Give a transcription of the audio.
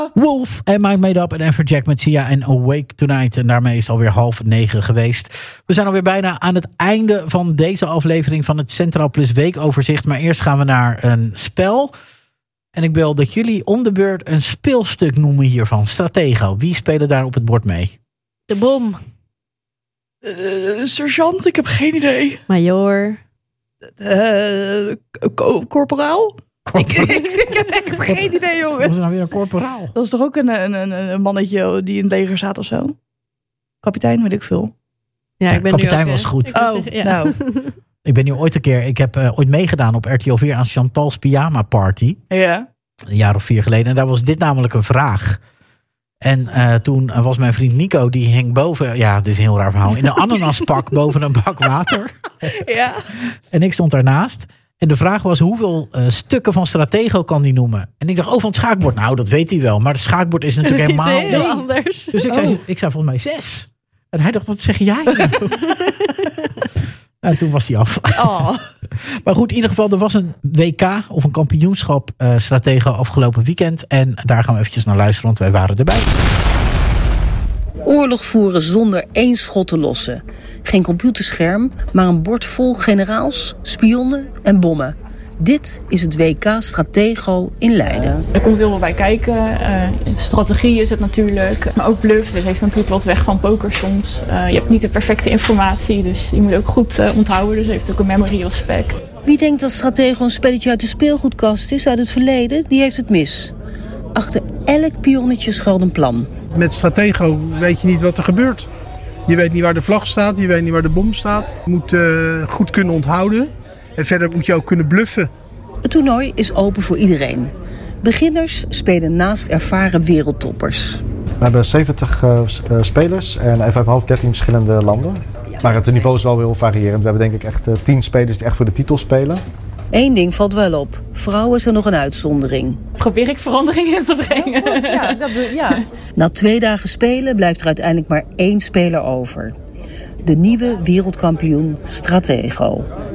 Wolf en Mind Made Up en Everjack met Sia en Awake Tonight. En daarmee is het alweer 8:30 geweest. We zijn alweer bijna aan het einde van deze aflevering van het Centraal Plus weekoverzicht. Maar eerst gaan we naar een spel. En ik wil dat jullie om de beurt een speelstuk noemen hiervan. Stratego. Wie spelen daar op het bord mee? De bom. Sergeant, ik heb geen idee. Major. Corporaal? Ik heb echt geen idee, jongens. Wat is nou weer een corporaal? Dat is toch ook een mannetje die in het leger staat of zo? Kapitein, weet ik veel. Ja, ik ben kapitein nu ook, was goed. Nou. Ik ben nu ooit een keer... Ik heb ooit meegedaan op RTL 4 aan Chantal's Pyjama Party. Ja. Een jaar of 4 geleden. En daar was dit namelijk een vraag. En toen was mijn vriend Nico, die hing boven... Ja, dit is een heel raar verhaal. In een ananaspak boven een bak water. Ja. En ik stond daarnaast. En de vraag was, hoeveel stukken van Stratego kan die noemen? En ik dacht, van het schaakbord. Nou, dat weet hij wel. Maar het schaakbord is natuurlijk dat is helemaal... heel anders. Dus ik zei volgens mij 6. En hij dacht, wat zeg jij nou? En toen was hij af. Oh. Maar goed, in ieder geval, er was een WK of een kampioenschap Stratego afgelopen weekend. En daar gaan we eventjes naar luisteren, want wij waren erbij. Oorlog voeren zonder één schot te lossen. Geen computerscherm, maar een bord vol generaals, spionnen en bommen. Dit is het WK Stratego in Leiden. Er komt heel veel bij kijken. Strategie is het natuurlijk, maar ook bluff. Dus heeft natuurlijk wat weg van poker soms. Je hebt niet de perfecte informatie, dus je moet ook goed onthouden. Dus heeft ook een memory aspect. Wie denkt dat Stratego een spelletje uit de speelgoedkast is uit het verleden, die heeft het mis. Achter elk pionnetje schuilt een plan. Met Stratego weet je niet wat er gebeurt. Je weet niet waar de vlag staat, je weet niet waar de bom staat. Je moet goed kunnen onthouden. En verder moet je ook kunnen bluffen. Het toernooi is open voor iedereen. Beginners spelen naast ervaren wereldtoppers. We hebben 70 spelers en even uit mijn hoofd 13 verschillende landen. Maar het niveau is wel heel variërend. We hebben denk ik echt 10 spelers die echt voor de titel spelen. Eén ding valt wel op. Vrouwen zijn nog een uitzondering. Probeer ik verandering in te brengen. Ja. Na 2 dagen spelen blijft er uiteindelijk maar 1 speler over. De nieuwe wereldkampioen Stratego.